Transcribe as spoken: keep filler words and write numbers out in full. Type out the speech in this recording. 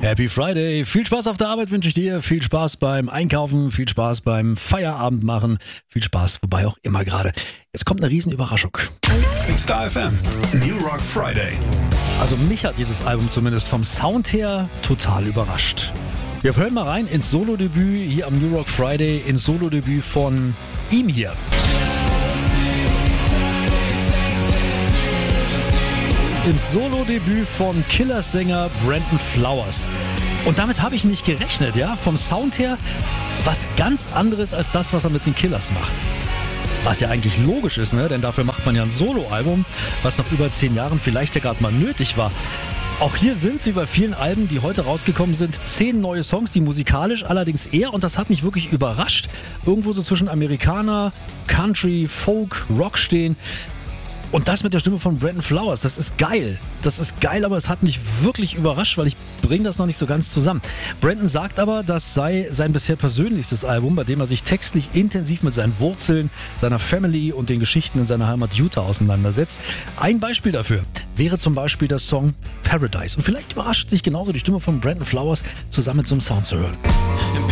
Happy Friday. Viel Spaß auf der Arbeit wünsche ich dir. Viel Spaß beim Einkaufen, viel Spaß beim Feierabend machen, viel Spaß, wobei auch immer gerade. Jetzt kommt eine Riesenüberraschung. Star F M, New Rock Friday. Also mich hat dieses Album zumindest vom Sound her total überrascht. Wir hören mal rein ins Solo-Debüt hier am New Rock Friday, ins Solo-Debüt von ihm hier. Ins Solo-Debüt von Killers-Sänger Brandon Flowers. Und damit habe ich nicht gerechnet, ja? Vom Sound her was ganz anderes als das, was er mit den Killers macht. Was ja eigentlich logisch ist, ne? Denn dafür macht man ja ein Solo-Album, was nach über zehn Jahren vielleicht ja gerade mal nötig war. Auch hier sind, wie bei vielen Alben, die heute rausgekommen sind, zehn neue Songs, die musikalisch allerdings eher, und das hat mich wirklich überrascht, irgendwo so zwischen Amerikaner, Country, Folk, Rock stehen. Und das mit der Stimme von Brandon Flowers, das ist geil. Das ist geil, aber es hat mich wirklich überrascht, weil ich bringe das noch nicht so ganz zusammen. Brandon sagt aber, das sei sein bisher persönlichstes Album, bei dem er sich textlich intensiv mit seinen Wurzeln, seiner Family und den Geschichten in seiner Heimat Utah auseinandersetzt. Ein Beispiel dafür wäre zum Beispiel der Song Paradise. Und vielleicht überrascht sich genauso die Stimme von Brandon Flowers zusammen mit so einem Sound zu hören.